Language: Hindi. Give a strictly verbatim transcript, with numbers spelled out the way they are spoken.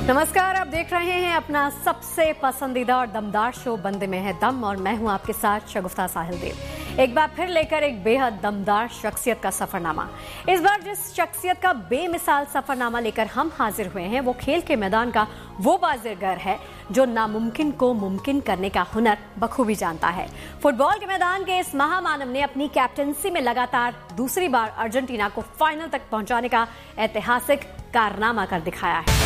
नमस्कार, आप देख रहे हैं अपना सबसे पसंदीदा और दमदार शो बंदे में है दम और मैं हूं आपके साथ शगुफ्ता साहिल देव। एक बार फिर लेकर एक बेहद दमदार शख्सियत का सफरनामा। इस बार जिस शख्सियत का बेमिसाल सफरनामा लेकर हम हाजिर हुए हैं वो खेल के मैदान का वो बाज़िगर है जो नामुमकिन को मुमकिन करने का हुनर बखूबी जानता है। फुटबॉल के मैदान के इस महामानव ने अपनी कैप्टनसी में लगातार दूसरी बार अर्जेंटीना को फाइनल तक पहुंचाने का ऐतिहासिक कारनामा कर दिखाया है।